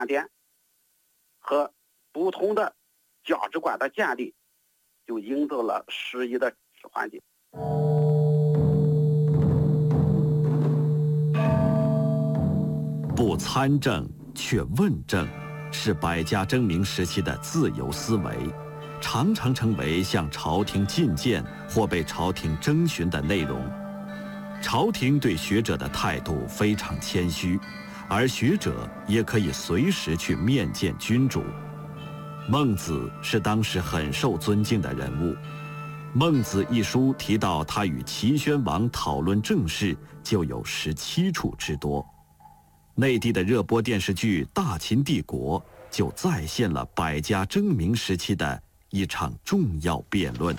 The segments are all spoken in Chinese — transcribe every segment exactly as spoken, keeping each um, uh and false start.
点和不同的价值观的建立，就赢得了适宜的环境。 不参政却问政，是百家争鸣时期的自由思维，常常成为向朝廷进谏或被朝廷征询的内容。朝廷对学者的态度非常谦虚，而学者也可以随时去面见君主。孟子是当时很受尊敬的人物。《孟子》一书提到他与齐宣王讨论政事，就有十七处之多。内地的热播电视剧《大秦帝国》就再现了百家争鸣时期的一场重要辩论。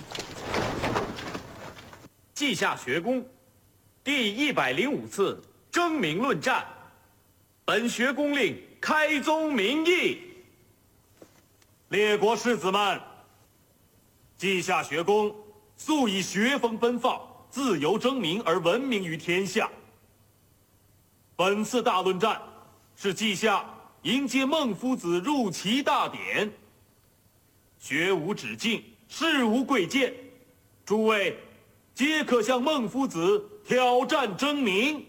稷下学宫第一百零五次争鸣论战，本学宫令开宗明义。 列国士子们，稷下学宫素以学风奔放、自由争鸣而闻名于天下。本次大论战是稷下迎接孟夫子入齐大典，学无止境，事无贵贱，诸位皆可向孟夫子挑战争鸣。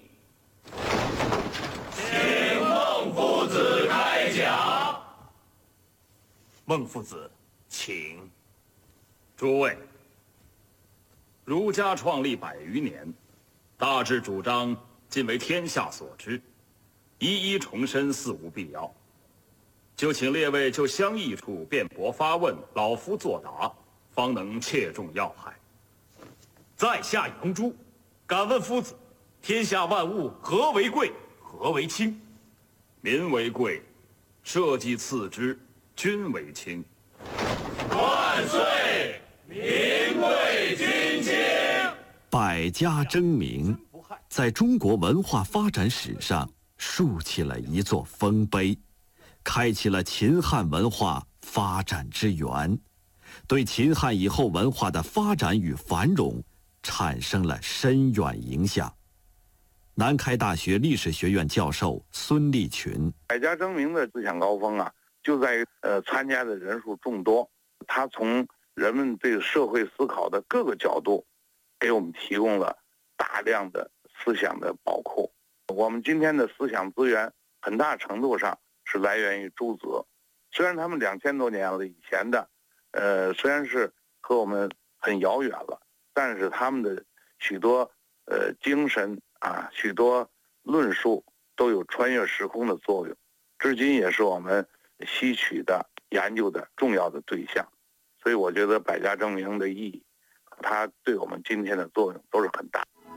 请孟夫子开讲。 孟夫子，请。 诸位，儒家创立百余年，大致主张今为天下所知，一一重申似无必要。就请列位就相异处辩驳发问，老夫作答，方能切中要害。在下杨朱，敢问夫子：天下万物何为贵，何为轻？民为贵，社稷次之，君为轻。万岁！民贵君轻。 百家争鸣在中国文化发展史上竖起了一座丰碑，开启了秦汉文化发展之源，对秦汉以后文化的发展与繁荣产生了深远影响。南开大学历史学院教授孙立群： 百家争鸣的思想高峰啊，就在于呃参加的人数众多，它从人们对社会思考的各个角度，给我们提供了大量的思想的宝库。我们今天的思想资源很大程度上是来源于诸子，虽然他们两千多年了以前的，呃，虽然是和我们很遥远了，但是他们的许多呃精神啊，许多论述都有穿越时空的作用，至今也是我们吸取的研究的重要的对象。所以我觉得百家争鸣的意义，它对我们今天的作用都是很大。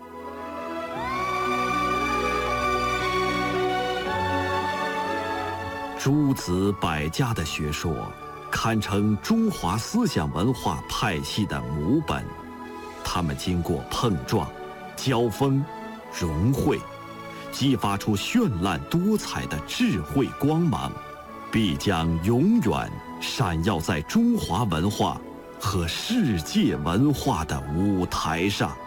诸子百家的学说堪称中华思想文化派系的母本，他们经过碰撞、交锋、融汇，激发出绚烂多彩的智慧光芒，必将永远闪耀在中华文化和世界文化的舞台上。